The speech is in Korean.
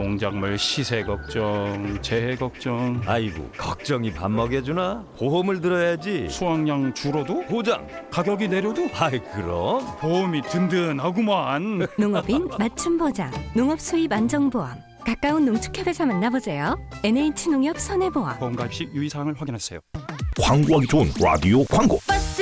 농작물 시세 걱정, 재해 걱정. 아이고, 걱정이 밥 먹여주나? 보험을 들어야지. 수확량 줄어도? 보장. 가격이 내려도? 아이, 그럼 보험이 든든하구만. 농업인 맞춤 보장, 농업 수입 안정보험. 가까운 농축협에서 만나보세요. NH농협 손해보험. 보험 가입 시 유의사항을 확인하세요. 광고하기 좋은 라디오 광고.